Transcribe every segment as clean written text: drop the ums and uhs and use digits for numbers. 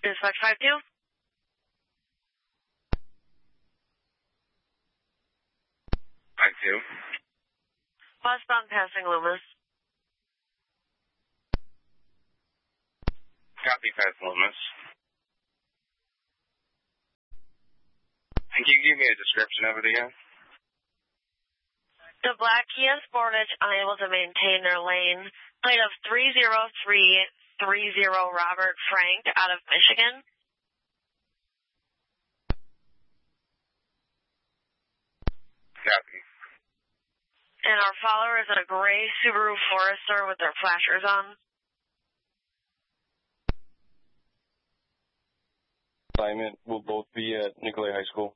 Dispatch 5-2. Westbound passing Loomis. Copy, past Loomis. Can you give me a description of it again? The black Kia Sportage unable to maintain their lane. Plate of 30330 Robert Frank out of Michigan. Copy. And our follower is a gray Subaru Forester with their flashers on. Assignment will both be at Nicolay High School.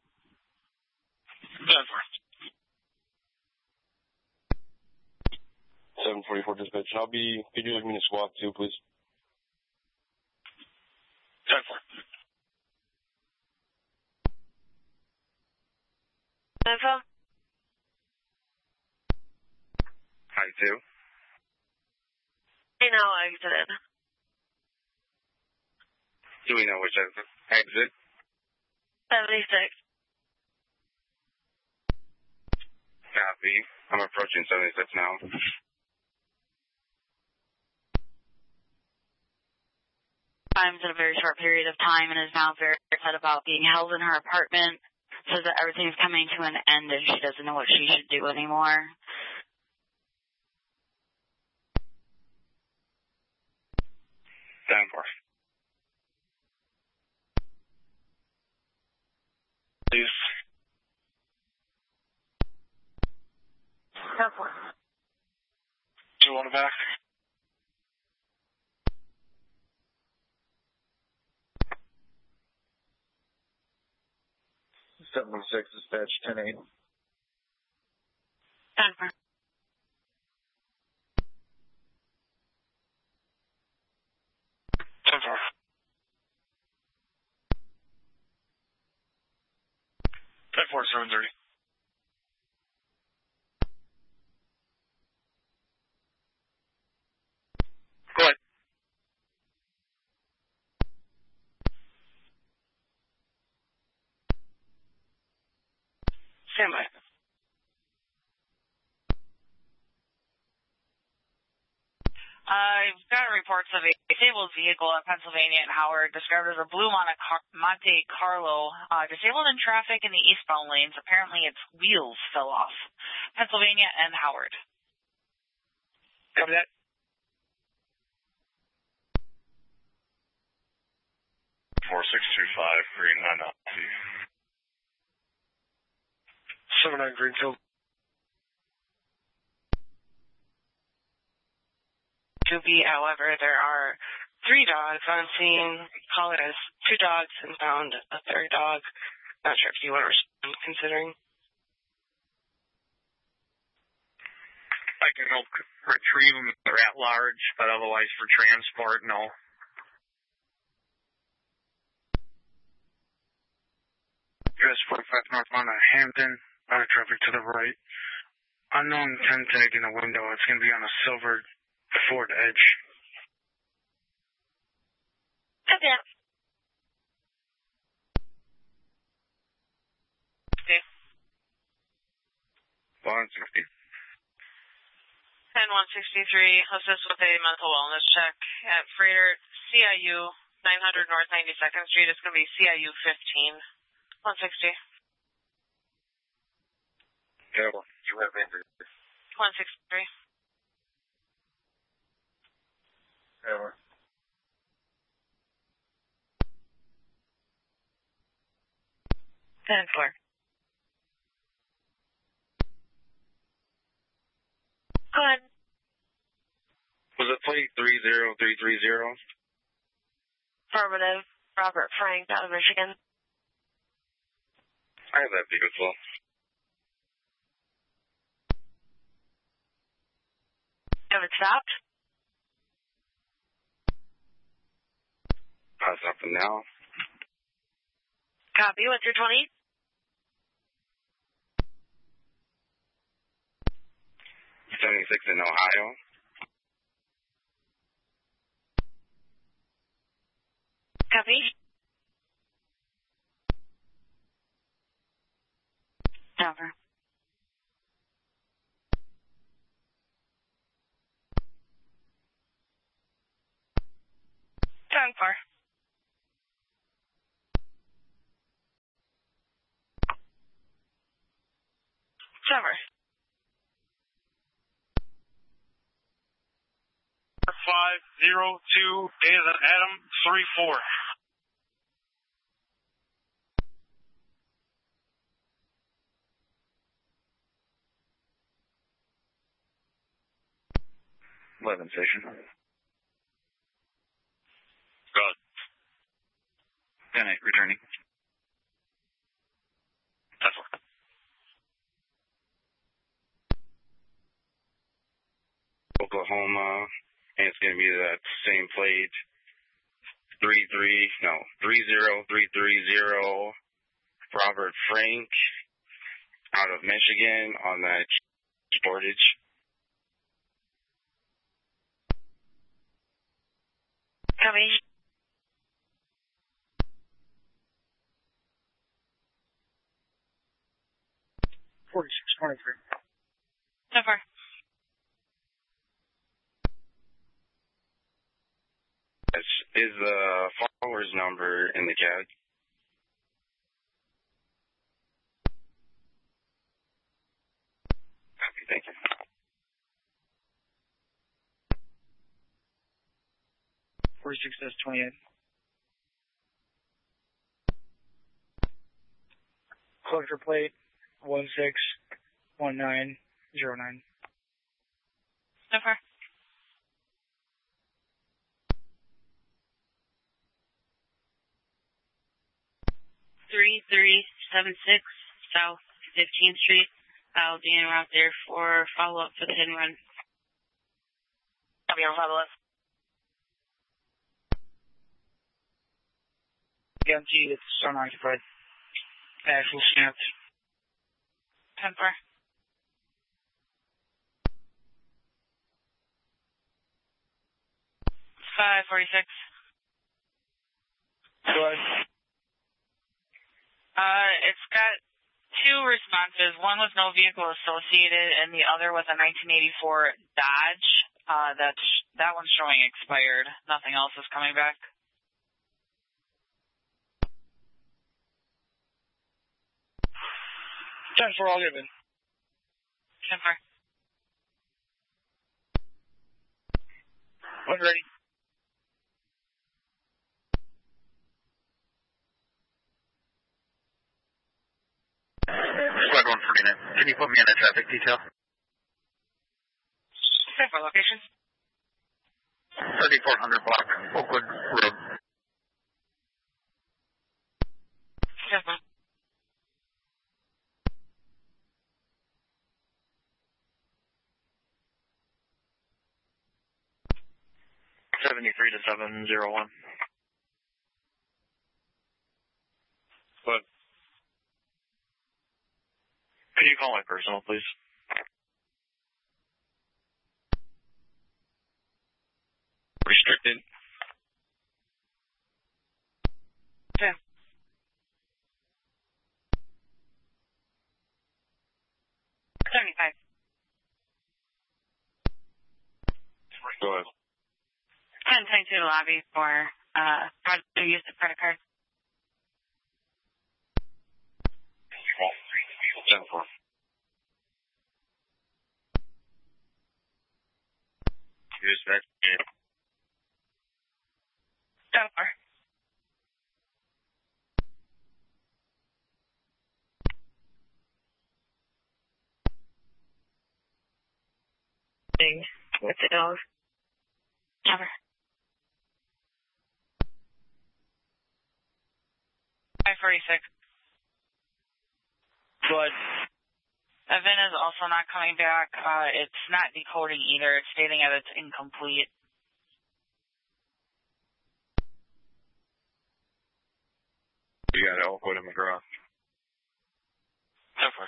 744 dispatch. Could you like me to squawk too, please? 10-4. Info? 5-2. They now exited. Do we know which exit? 76. Copy. I'm approaching 76 now. Times in a very short period of time and is now very upset about being held in her apartment. Says that everything's coming to an end and she doesn't know what she should do anymore. Down for. Please. 10-4. Do you want it back? 716 dispatch 10-8. 10-4. 10-4. 10-4, 730. Go ahead. Stand by. I've got reports of a disabled vehicle at Pennsylvania and Howard, described as a blue Monte Carlo, disabled in traffic in the eastbound lanes. Apparently its wheels fell off. Pennsylvania and Howard. Copy that. Four 625 Green Honda. 79 Greenfield. To be, however, there are 3 dogs on scene. Call it as 2 dogs and found a 3rd dog. Not sure if you want to respond, considering. I can help retrieve them if they're at large, but otherwise for transport, no. US 45 northbound on Hampton, out of traffic to the right. Unknown 10 tag in the window. It's going to be on a silver Ford Edge. Copy that. Okay. 160. 10-163, assist with a mental wellness check at Freighter CIU 900 North 92nd Street. It's going to be CIU 15. 160. Yeah, well, you have injured. 163. Yeah. 10-4. Go ahead. Was it plate 30330? Affirmative. Robert Frank out of Michigan. I have that vehicle. Have it stopped? Stopping now. Copy. What's your 20? 76 in Ohio. Copy. Cover. 10-4. Cover. 502 is an Adam 34. Eleven station. Good. 10-8 returning. That's okay. Oklahoma, and it's going to be that same plate, 30330 Robert Frank out of Michigan on that Sportage. Coming. Cover. Is the follower's number in the CAD? Copy, thank you. $46,28. Collector plate 161909. Cover. 3376 South 15th Street. I'll be en route there for follow-up for the hit and run. I'll be on follow-up. Guaranteed it's unoccupied. Actual snapped. 10-4. It's 546. Go ahead. It's got two responses. One with no vehicle associated, and the other with a 1984 Dodge. That one's showing expired. Nothing else is coming back. 10-4, all given. 10-4. When ready. Squad 149. Can you put me in a traffic detail? 10-4 location. 3400 block, Oakwood Road. 10-4. $73 to 701. But Could you call my personal, please? restricted. 10. $75. Go ahead. 10-10 to the lobby for to use the credit card. 10-4. Use that. 10-4. With the dog. Cover. 546. Go ahead. Event is also not coming back. It's not decoding either. It's stating that it's incomplete. You got Elkwood and McGraw. 10-4.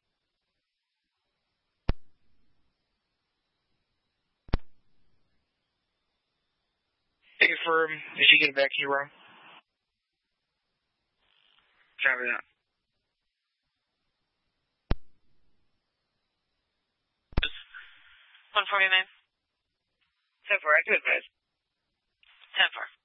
Take it firm. Did she get it back to you, Ron? Copy that. 149. 10-4, I can advise. 10-4.